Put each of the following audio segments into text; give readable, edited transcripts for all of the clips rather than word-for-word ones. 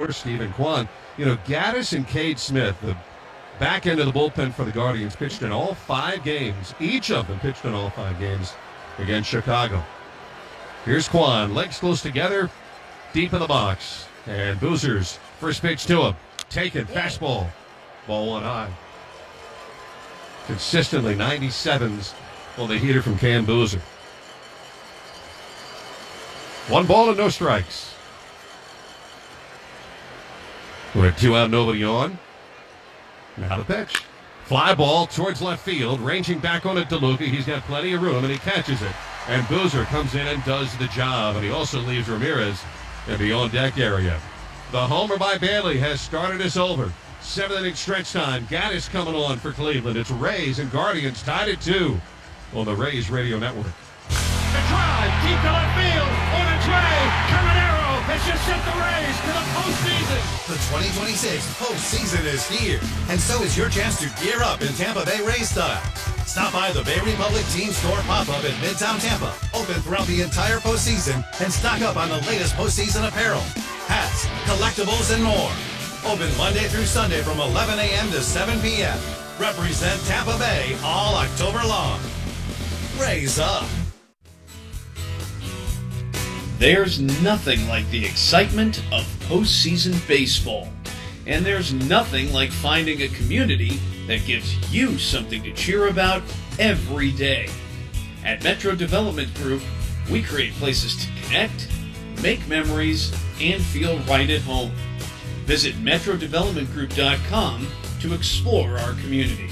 for Stephen Kwan. Gaddis and Cade Smith, the back end of the bullpen for the Guardians, pitched in all 5 games. Each of them pitched in all 5 games against Chicago. Here's Kwan, legs close together, deep in the box. And Boozer's first pitch to him. Taken, fastball. Ball 1 high. Consistently 97s on the heater from Cam Boozer. 1 ball and no strikes. We're at 2 out, nobody on. Now the pitch. Fly ball towards left field, ranging back on it to Luca. He's got plenty of room, and he catches it. And Boozer comes in and does the job, and he also leaves Ramirez in the on-deck area. The homer by Bailey has started us over. 7th inning stretch time. Gaddis coming on for Cleveland. It's Rays and Guardians tied at 2 on the Rays Radio Network. The drive deep to left field on a tray. Caminero has just sent the Rays to the postseason. The 2026 postseason is here, and so is your chance to gear up in Tampa Bay Rays style. Stop by the Bay Republic Team Store pop-up in Midtown Tampa, open throughout the entire postseason, and stock up on the latest postseason apparel, hats, collectibles, and more. Open Monday through Sunday from 11 a.m. to 7 p.m. Represent Tampa Bay all October long. Raise up. There's nothing like the excitement of postseason baseball. And there's nothing like finding a community that gives you something to cheer about every day. At Metro Development Group, we create places to connect, make memories, and feel right at home. Visit metrodevelopmentgroup.com to explore our communities.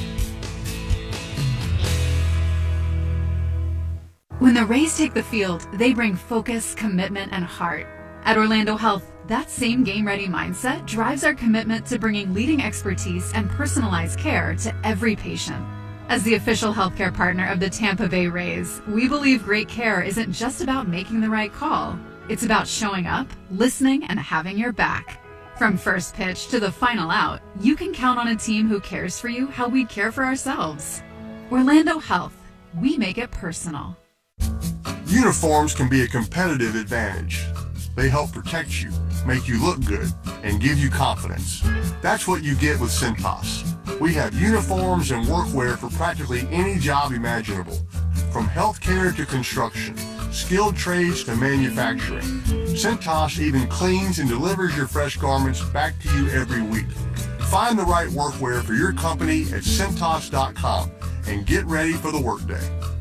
When the Rays take the field, they bring focus, commitment, and heart. At Orlando Health, that same game-ready mindset drives our commitment to bringing leading expertise and personalized care to every patient. As the official healthcare partner of the Tampa Bay Rays, we believe great care isn't just about making the right call. It's about showing up, listening, and having your back. From first pitch to the final out, you can count on a team who cares for you how we care for ourselves. Orlando Health, we make it personal. Uniforms can be a competitive advantage. They help protect you, make you look good, and give you confidence. That's what you get with Cintas. We have uniforms and workwear for practically any job imaginable, from healthcare to construction, skilled trades to manufacturing. Cintas even cleans and delivers your fresh garments back to you every week. Find the right workwear for your company at Cintas.com and get ready for the workday.